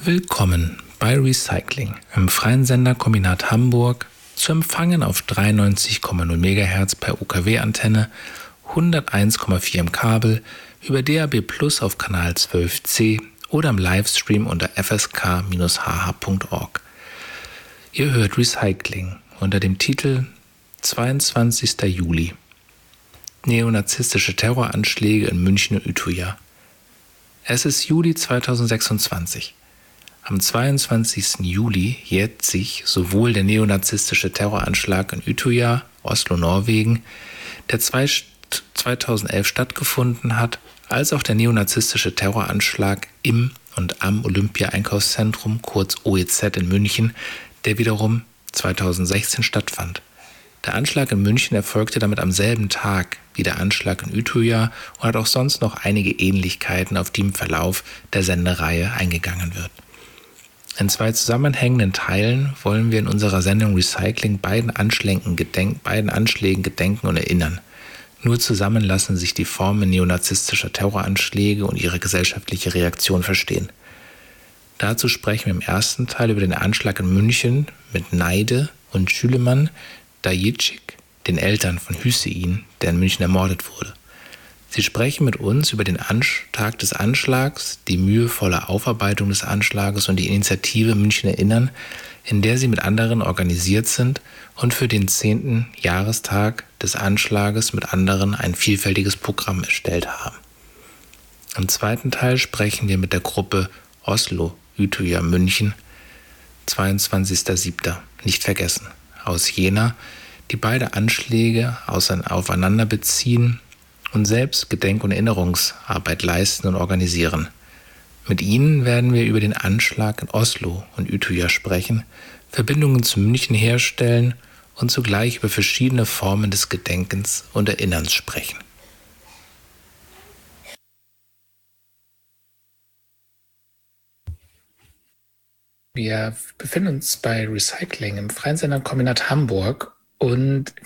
Willkommen bei Recycling im freien Senderkombinat Hamburg, zu empfangen auf 93,0 MHz per UKW-Antenne, 101,4 im Kabel, über DAB+ auf Kanal 12c oder im Livestream unter fsk-hh.org. Ihr hört Recycling unter dem Titel 22. Juli. Neonazistische Terroranschläge in München und Utøya. Es ist Juli 2026. Am 22. Juli jährt sich sowohl der neonazistische Terroranschlag in Utøya, Oslo, Norwegen, der 2011 stattgefunden hat, als auch der neonazistische Terroranschlag im und am Olympia-Einkaufszentrum, kurz OEZ in München, der wiederum 2016 stattfand. Der Anschlag in München erfolgte damit am selben Tag wie der Anschlag in Utøya und hat auch sonst noch einige Ähnlichkeiten, auf die im Verlauf der Sendereihe eingegangen wird. In zwei zusammenhängenden Teilen wollen wir in unserer Sendung Recycling beiden Anschlägen gedenken und erinnern. Nur zusammen lassen sich die Formen neonazistischer Terroranschläge und ihre gesellschaftliche Reaktion verstehen. Dazu sprechen wir im ersten Teil über den Anschlag in München mit Neide und Süleyman Dayıcık, den Eltern von Hüseyin, der in München ermordet wurde. Sie sprechen mit uns über den Tag des Anschlags, die mühevolle Aufarbeitung des Anschlages und die Initiative München Erinnern, in der sie mit anderen organisiert sind und für den 10. Jahrestag des Anschlages mit anderen ein vielfältiges Programm erstellt haben. Im zweiten Teil sprechen wir mit der Gruppe Oslo Utøya München, 22.07. nicht vergessen, aus Jena, die beide Anschläge aufeinander beziehen und selbst Gedenk- und Erinnerungsarbeit leisten und organisieren. Mit ihnen werden wir über den Anschlag in Oslo und Utøya sprechen, Verbindungen zu München herstellen und zugleich über verschiedene Formen des Gedenkens und Erinnerns sprechen. Wir befinden uns bei Recycling im freien Senderkombinat Hamburg und